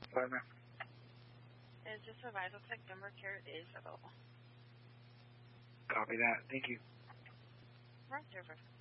Department. It's just a VitalTech member care is available. Copy that. Thank you. Right, server.